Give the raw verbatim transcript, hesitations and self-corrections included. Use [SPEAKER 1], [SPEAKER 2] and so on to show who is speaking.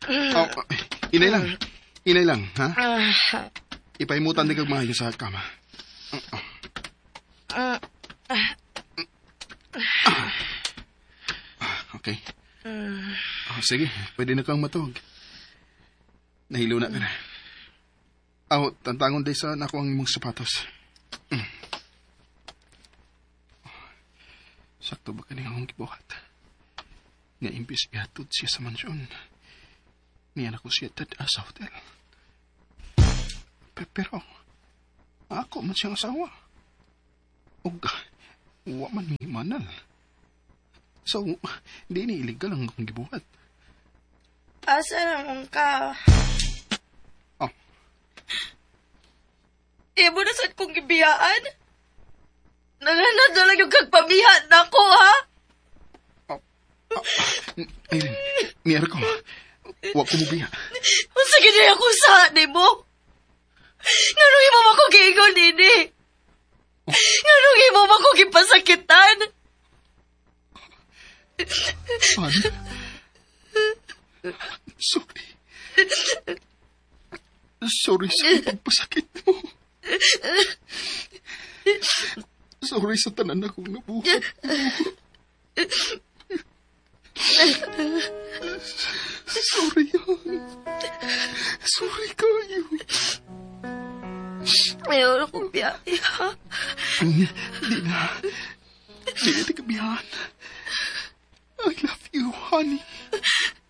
[SPEAKER 1] Oh, inay lang. Inay lang, ha? Ipaimutan din kag maayo sa kama. Okay. Oh, sige, pwede na kang matog. Nahilo na ka na. Aw, tantangon day sa naku ang imong sapatos. Sakto ba kaning akong gibuhat? Nga imbis ihatod siya sa mansyon. Niyan ako siya tad sa hotel. Pe- Pero, ako man siyang asawa. Og, wa man may manal. So, di ni illegal ang akong gibuhat.
[SPEAKER 2] Asa naman ka?
[SPEAKER 1] Oh.
[SPEAKER 2] Ibo na sad kong gibiyaan? Nanganad na lang yung kagpabihan na ko, ha?
[SPEAKER 1] Oh. Oh. Ayun, niyar ko. Wa ko mo biya.
[SPEAKER 2] Masa gina ako sa ni mo? Nganong imo ako giingon, Nini?
[SPEAKER 1] Oh.
[SPEAKER 2] Nganong imo ako gipasakitan?
[SPEAKER 1] Ano? Sorry. Sorry sa pagpasakit mo. Sorry sa tanan akong nabuhat mo. Sorry yan. Sorry kayo.
[SPEAKER 2] Ayaw na kong biyahe, ha?
[SPEAKER 1] Di na. Di na di kabihan. I love you, honey.